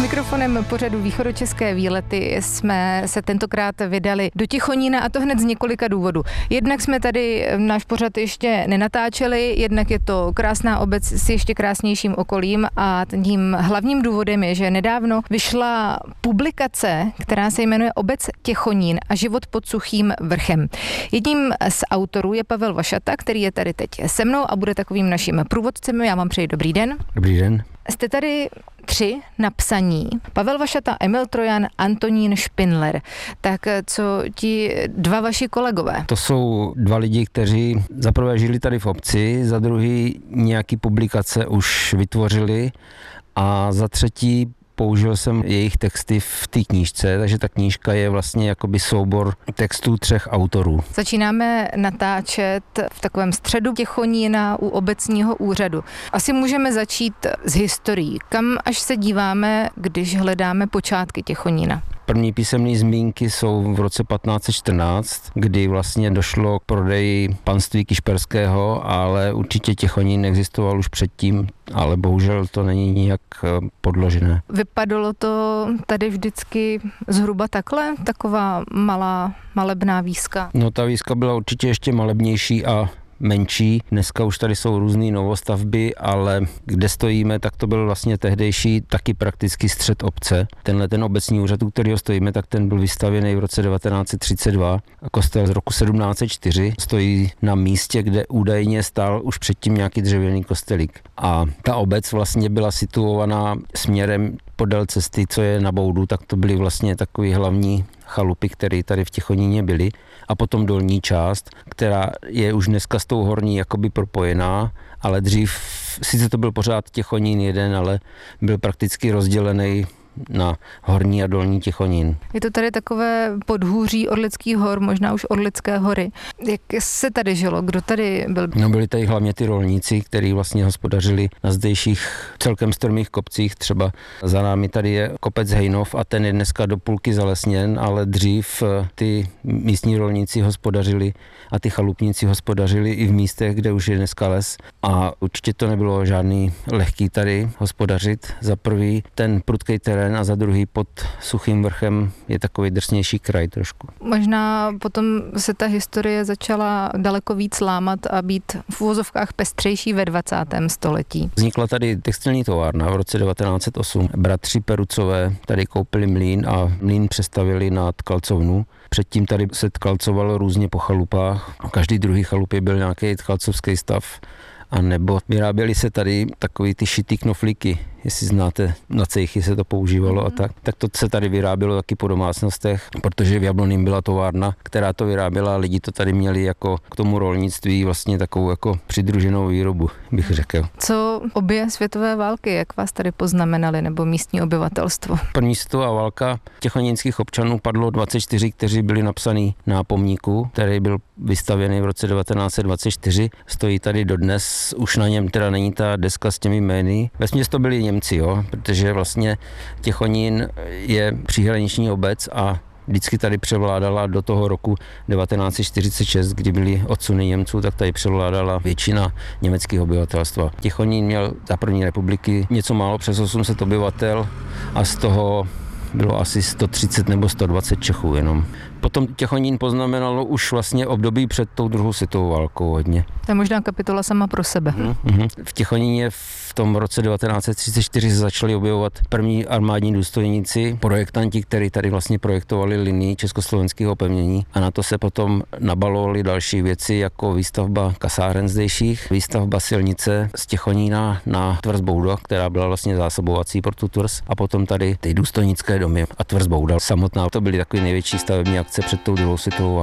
mikrofonem pořadu Východočeské výlety jsme se tentokrát vydali do Tichonína, a to hned z několika důvodů. Jednak jsme tady náš pořad ještě nenatáčeli, jednak je to krásná obec s ještě krásnějším okolím a tím hlavním důvodem je, že nedávno vyšla publikace, která se jmenuje Obec Tichonín a život pod Suchým vrchem. Jedním z autorů je Pavel Vašata, který je tady teď se mnou a bude takovým naším průvodcem. Já vám přeji dobrý den. Dobrý den. Jste tady 3 napsaní. Pavel Vašata, Emil Trojan, Antonín Špindler. Tak co ti 2 vaši kolegové? To jsou 2 lidi, kteří za prvé žili tady v obci, za druhý nějaký publikace už vytvořili a za třetí použil jsem jejich texty v té knížce, takže ta knížka je vlastně jakoby soubor textů 3 autorů. Začínáme natáčet v takovém středu Tichonína u obecního úřadu. Asi můžeme začít s historií. Kam až se díváme, když hledáme počátky Tichonína? První písemné zmínky jsou v roce 1514, kdy vlastně došlo k prodeji panství Kišperského, ale určitě Tichonín existoval už předtím, ale bohužel to není nijak podložené. Vypadalo to tady vždycky zhruba takhle? Taková malebná víska? No ta víska byla určitě ještě malebnější a menší. Dneska už tady jsou různé novostavby, ale kde stojíme, tak to byl vlastně tehdejší taky prakticky střed obce. Ten obecní úřad, u kterého stojíme, tak ten byl vystavěný v roce 1932. Kostel z roku 1704 stojí na místě, kde údajně stál už předtím nějaký dřevěný kostelík. A ta obec vlastně byla situovaná směrem podél cesty, co je na Boudu, tak to byly vlastně takový hlavní chalupy, které tady v Tichoníně byly. A potom dolní část, která je už dneska s tou horní jakoby propojená, ale dřív, sice to byl pořád Tichonín jeden, ale byl prakticky rozdělený na horní a dolní Tichonín. Je to tady takové podhůří Orlických hor, možná už Orlické hory. Jak se tady žilo? Kdo tady byl? No, byli tady hlavně ty rolníci, kteří vlastně hospodařili na zdejších celkem strmých kopcích. Třeba za námi tady je kopec Hejnov a ten je dneska do půlky zalesněn, ale dřív ty místní rolníci hospodařili a ty chalupníci hospodařili i v místech, kde už je dneska les. A určitě to nebylo žádný lehký tady hospodařit. Za prvý ten prudký terén a za druhý pod Suchým vrchem je takový drsnější kraj trošku. Možná potom se ta historie začala daleko víc lámat a být v uvozovkách pestřejší ve 20. století. Vznikla tady textilní továrna v roce 1908. Bratři Perucové tady koupili mlýn a mlýn přestavili na tkalcovnu. Předtím tady se tkalcovalo různě po chalupách. V každý druhý chalupě byl nějaký tkalcovský stav. A nebo vyráběly se tady takový ty šitý knoflíky, jestli znáte, na cejchy se to používalo a tak to se tady vyrábělo taky po domácnostech, protože v Jablonným byla továrna, která to vyráběla a lidi to tady měli jako k tomu rolnictví vlastně takovou jako přidruženou výrobu, bych řekl. Co obě světové války, jak vás tady poznamenaly, nebo místní obyvatelstvo? První světová válka tichonínských občanů padlo 24, kteří byli napsaný na pomníku, který byl vystavěný v roce 1924, stojí tady dodnes, už na něm teda není ta deska s těmi jmény. Vesměs to byli Němci, jo, protože vlastně Tichonín je příhraniční obec a vždycky tady převládala do toho roku 1946, kdy byly odsuny Němců, tak tady převládala většina německého obyvatelstva. Tichonín měl za první republiky něco málo přes 800 obyvatel a z toho bylo asi 130 nebo 120 Čechů jenom. Potom Tichonín poznamenalo už vlastně období před tou druhou světovou válkou hodně. To je možná kapitola sama pro sebe. V Tichoníně v tom roce 1934 se začali objevovat první armádní důstojníci, projektanti, kteří tady vlastně projektovali linii československého opevnění a na to se potom nabalovaly další věci jako výstavba kasáren zdejších, výstavba silnice z Tichonína na tvrz Bouda, která byla vlastně zásobovací pro tu tvrz a potom tady ty důstojnické domy a tvrz Bouda samotná. To byly takové největší stavební akce před tou druhou světovou válkou.